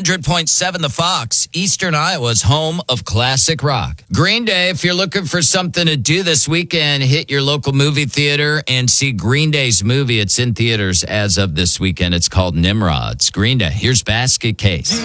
100.7 The Fox, Eastern Iowa's home of classic rock. Green Day, if you're looking for something to do this weekend, hit your local movie theater and see Green Day's movie. It's in theaters as of this weekend. It's called Nimrods. Green Day, here's Basket Case.